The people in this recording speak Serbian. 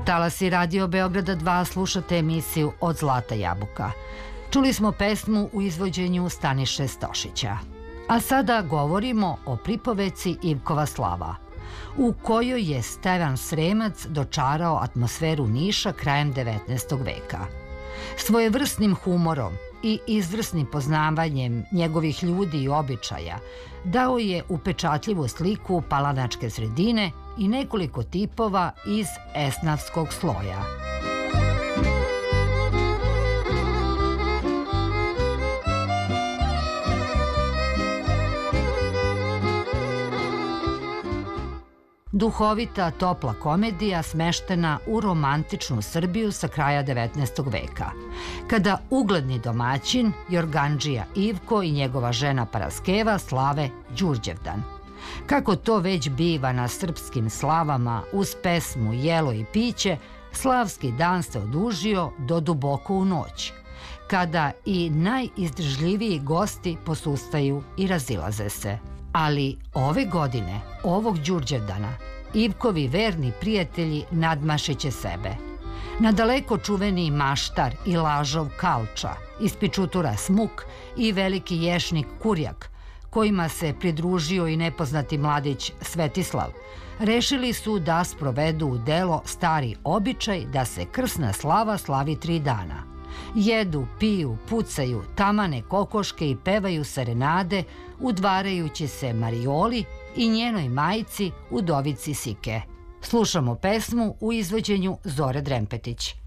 Talasi Radio Beograda 2 slušate emisiju Od zlata jabuka. Čuli smo pesmu u izvođenju Staniše Stošića. A sada govorimo o pripoveci Ivkova slava, u kojoj je Stevan Sremac dočarao atmosferu Niša krajem 19. veka. Svojevrsnim humorom i izvrsnim poznavanjem njegovih ljudi i običaja dao je upečatljivu sliku palanačke sredine i nekoliko tipova iz esnafskog sloja. Duhovita, topla komedija smeštena u romantičnu Srbiju sa kraja 19. veka, kada ugledni domaćin Jorgandžija Ivko i njegova žena Paraskeva slave Đurđevdan. Kako to već biva na srpskim slavama, uz pesmu, jelo i piće, slavski dan se odužio do duboko u noć, kada i najizdržljiviji gosti posustaju i razilaze se. Ali ove godine, ovog Đurđevdana, Ivkovi verni prijatelji nadmašeće sebe. Nadaleko čuveni maštar i lažov Kalča, iz Pičutura Smuk i veliki ješnik Kurjak, kojima se pridružio i nepoznati mladić Svetislav, rešili su da sprovedu u delo stari običaj da se krsna slava slavi 3 dana. Jedu, piju, pucaju, tamane kokoške i pevaju serenade, udvarajući se Marioli i njenoj majci Udovici Sike. Slušamo pesmu u izvođenju Zore Drempetić.